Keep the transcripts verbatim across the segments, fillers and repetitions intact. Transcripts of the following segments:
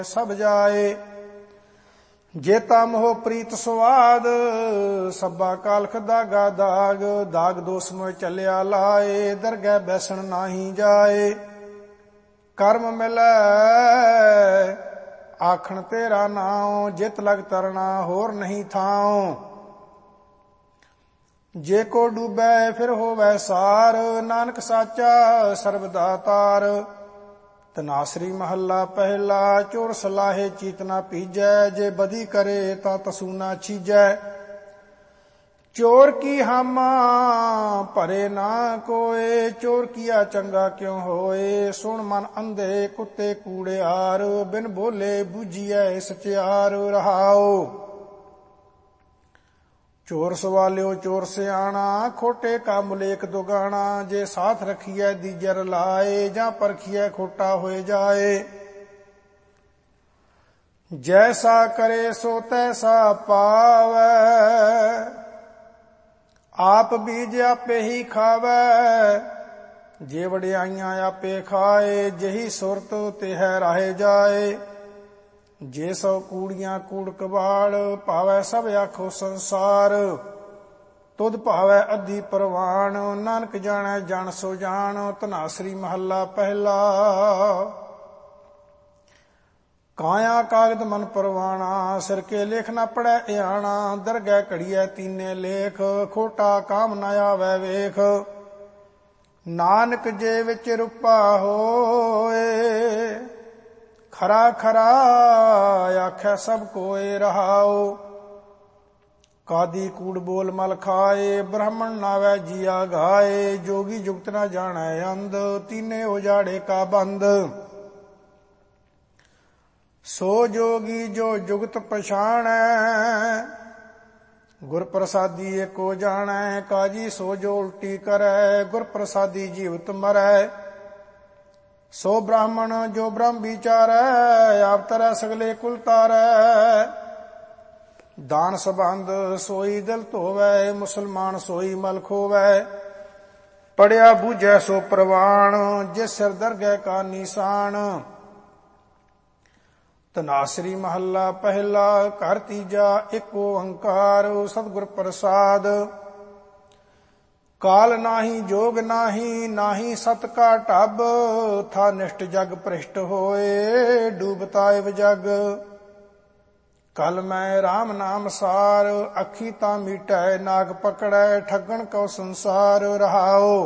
ਸਭ ਜਾਏ। ਜੇਤਾ ਮੋਹ ਪ੍ਰੀਤ ਸੁਆਦ ਸਭਾ ਕਾਲਖ ਦਾਗਾ ਦਾਗ। ਦਾਗ ਦੋਸ ਮੋਹ ਚੱਲਿਆ ਲਾਏ ਦਰਗਹਿ ਬੈਸਣ ਨਾਹੀ ਜਾਏ। ਕਰਮ ਮਿਲੈ ਆਖਣ ਤੇਰਾ ਨਾਉ ਜਿਤ ਲਗ ਤਰਨਾ ਹੋਰ ਨਹੀਂ ਥਾਉ। ਜੇ ਕੋ ਡੂਬੈ ਫਿਰ ਹੋਵੈ ਸਾਰ ਨਾਨਕ ਸਾਚਾ ਸਰਬ ਦਾਤਾਰ। ਤਨਾਸਰੀ ਮਹੱਲਾ ਪਹਿਲਾ। ਚੋਰ ਸਲਾਹੇ ਚੀਤ ਨਾ ਪੀਜੈ ਜੇ ਬਦੀ ਕਰੇ ਤਾਂ ਤਸੂ ਨਾ ਛੀਜੈ। ਚੋਰ ਕੀ ਹਾਮਾ ਭਰੇ ਨਾ ਕੋਏ ਚੋਰ ਕੀਆ ਚੰਗਾ ਕਿਉ ਹੋਏ। ਸੁਣ ਮਨ ਅੰਧੇ ਕੁੱਤੇ ਕੂੜਿਆਰ ਬਿਨ ਬੋਲੇ ਬੂਝੀਐ ਸਚਿਆਰ ਰਹਾਓ। ਚੋਰ ਸਵਾਲਿਓ ਚੋਰ ਸਿਆਣਾ ਖੋਟੇ ਕਾ ਮੁਲੇਖ ਦੁਗਾਣਾ। ਜੇ ਸਾਥ ਰਖੀਐ ਦੀਜਰ ਲਾਏ ਜਾਂ ਪਰਖੀਐ ਖੋਟਾ ਹੋਏ ਜਾਏ। ਜੈਸਾ ਕਰੇ ਸੋ ਤੈਸਾ ਪਾਵੈ ਆਪ ਬੀਜ ਆਪੇ ਹੀ ਖਾਵੈ। ਜੇ ਵਡਿਆਈਆਂ ਆਪੇ ਖਾਏ ਜਹੀ ਸੁਰਤ ਤਿਹ ਰਾਹੇ ਜਾਏ। ਜੇ ਸੋ ਕੂੜੀਆਂ ਕੂੜ ਕਬਾੜ ਭਾਵੈ ਸਭ ਆਖੋ ਸੰਸਾਰ। ਤੁਧ ਭਾਵੈ ਅੱਧੀ ਪ੍ਰਵਾਨ ਨਾਨਕ ਜਾਣੈ ਜਨ ਸੋ ਜਾਣ। ਧਨਾਸਰੀ ਮਹੱਲਾ ਪਹਿਲਾ। ਕਾਇਆ ਕਾਗਦ ਮਨ ਪਰਵਾਣਾ ਸਿਰ ਕੇ ਲੇਖ ਨਾ ਪੜੈ ਇਆਣਾ। ਦਰਗਹਿ ਘੜੀਐ ਤੀਨੇ ਲੇਖ ਖੋਟਾ ਕਾਮ ਨ ਆਵੈ ਵੇਖ। ਨਾਨਕ ਜੇ ਵਿੱਚ ਰੂਪਾ ਹੋਏ ਖਰਾ ਖਰਾ ਆਖੈ ਸਭ ਕੋਏ ਰਹਾਓ। ਕਾਦੀ ਕੂੜ ਬੋਲ ਮਲ ਖਾਏ ਬ੍ਰਾਹਮਣ ਨਾਵੈ ਜੀਆ ਗਾਏ। ਜੋਗੀ ਜੁਗਤ ਨਾ ਜਾਣੈ ਅੰਧ ਤੀਨੇ ਉਜਾੜੇ ਕਾ ਬੰਦ। ਸੋ ਜੋਗੀ ਜੋ ਜੁਗਤ ਪਛਾਣੈ ਗੁਰ ਪ੍ਰਸਾਦੀ ਏਕੋ ਜਾਣੈ। ਕਾਜੀ ਸੋ ਜੋ ਉਲਟੀ ਕਰੈ ਗੁਰ ਪ੍ਰਸਾਦੀ ਜੀਵਤ ਮਰੈ। ਸੋ ਬ੍ਰਾਹਮਣ ਜੋ ਬ੍ਰਹਮ ਵਿਚਾਰੈ ਆਪ ਤਰੈ ਸਗਲੇ ਕੁਲ ਤਾਰੈ। ਦਾਨ ਸਬੰਧ ਸੋਈ ਦਿਲ ਧੋਵੈ ਮੁਸਲਮਾਨ ਸੋਈ ਮਲ ਖੋਵੈ। ਪੜਿਆ ਬੂਝੈ ਸੋ ਪ੍ਰਵਾਣ ਜਿਸ ਸਿਰ ਦਰਗਹਿ ਕਾ ਨਿਸ਼ਾਨ। ਧਨਾਸਰੀ ਮਹੱਲਾ ਪਹਿਲਾ। ਘਰ ਤੀਜਾ ਏਕ ਓੰਕਾਰ ਸਤਿਗੁਰ ਪ੍ਰਸਾਦ। ਕਾਲ ਨਾਹੀ ਜੋਗ ਨਾਹੀ ਨਾਹੀ ਸਤ ਕਾ ਢਬ। ਥਾ ਨਿਸ਼ਟ ਜਗ ਭ੍ਰਿਸ਼ਟ ਹੋਏ ਡੂਬਤਾ ਇਵ ਜਗ। ਕਲ ਮੈਂ ਰਾਮ ਨਾਮ ਸਾਰ ਅੱਖੀ ਤਾਂ ਮੀਟੈ ਨਾਗ ਪਕੜੈ ਠੱਗਣ ਕਉ ਸੰਸਾਰ ਰਹਾਓ।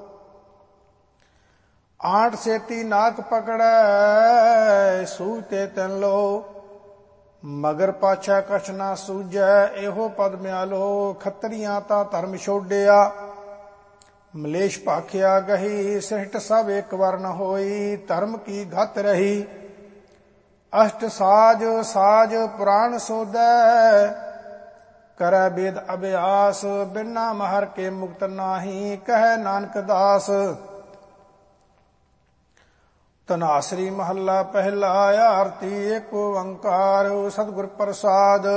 ਆਠ ਸੇਤੀ ਨਾਕ ਪਕੜੈ ਸੂਝ ਤੇ ਤੈਨ ਲੋ। ਮਗਰ ਪਾਛੈ ਕਛ ਨਾ ਸੂਝੈ ਇਹੋ ਪਦ ਮਿਆਲੋ। ਖੱਤਰੀਆਂ ਤਾਂ ਧਰਮ ਛੋਡਿਆ ਮਲੇਸ਼ ਭਾਖਿਆ ਗਹੀ। ਸਿਹਟ ਸਭ ਇੱਕ ਵਰਨ ਹੋਈ ਧਰਮ ਕੀ ਘਤ ਰਹੀ। ਅਸ਼ਟ ਸਾਜ ਸਾਜ ਪੁਰਾਣ ਸੋਧੈ ਕਰੈ ਬੇਦ ਅਭਿਆਸ। ਬਿਨਾ ਮਹਰ ਕੇ ਮੁਕਤ ਨਾਹੀ ਕਹਿ ਨਾਨਕ ਦਾਸ। ਧਨਾਸਰੀ ਮਹੱਲਾ ਪਹਿਲਾ। ਆਰਤੀ ਏਕ ਓੰਕਾਰ ਸਤਿਗੁਰ ਪ੍ਰਸਾਦ।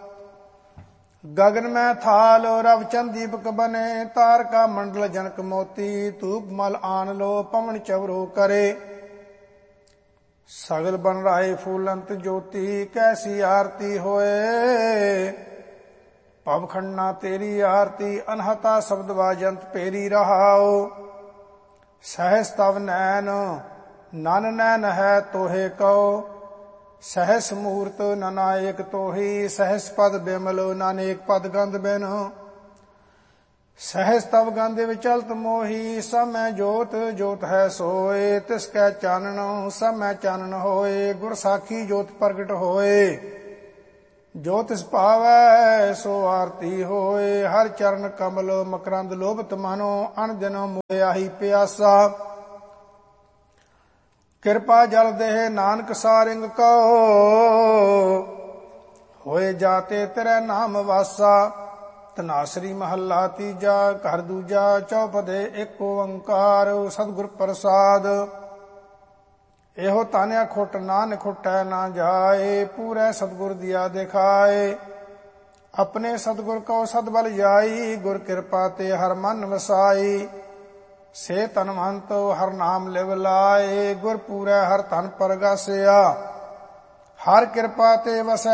ਗगन में थाल रव चंद दीपक बने। तार का मंडल जनक मोती धूप मल आन लो पवन चवरो करे। सगल बन राय फूलंत ज्योति कैसी आरती होए। पवखंडना तेरी आरती अनहता शब्द वाजंत पेरी रहाओ। सहस तव नैन नन नैन है तोहे कहो। सहस मूर्त ननायक तोही सहस पद बिमल नानेक पद गंध बिन। सहस तव गंध विचलत मोही सब मैं जोत जोत है सोए। तिसकै चानन सब मैं चानन होए। गुर साखी जोत प्रगट होए। जो तिस पावै सो आरती होए। हर चरण कमल मकरंद लोभत मानो अन दिन मोए आही प्यासा। किरपा जल देह नानक सारिंग कहो। होए जाते तेरे नाम वासा। ਧਨਾਸਰੀ ਮਹੱਲਾ ਤੀਜਾ। ਘਰ ਦੂਜਾ ਚੌਪਦੇ ਏਕ ਓੰਕਾਰ ਸਤਿਗੁਰ ਪ੍ਰਸਾਦ। ਇਹੋ ਤਾਨਿਆ ਖੁੱਟ ਨਾਨਕ ਖੁੱਟੈ ਨਾ ਜਾਏ। ਪੂਰੇ ਸਤਿਗੁਰ ਦਿਆ ਦਿਖਾਏ। ਆਪਣੇ ਸਤਿਗੁਰ ਕਉ ਸਤਬਲ ਜਾਈ। ਗੁਰ ਕਿਰਪਾ ਤੇ ਹਰ ਮਨ ਵਸਾਈ। ਸੇ ਤਨਵੰਤ ਹਰ ਨਾਮ ਲਿਵ ਲਾਏ। ਗੁਰ ਪੂਰੈ ਹਰ ਤਨ ਪਰਗਾਸਿਆ। ਹਰ ਕਿਰਪਾ ਤੇ ਵਸੈ